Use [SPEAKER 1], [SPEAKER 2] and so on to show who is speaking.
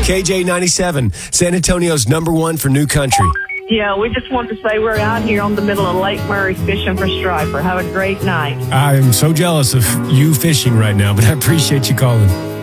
[SPEAKER 1] KJ97, San Antonio's #1 for new country.
[SPEAKER 2] Yeah, we just want to say we're out here on the middle of Lake Murray fishing for striper. Have a great night.
[SPEAKER 1] I am so jealous of you fishing right now, but I appreciate you calling.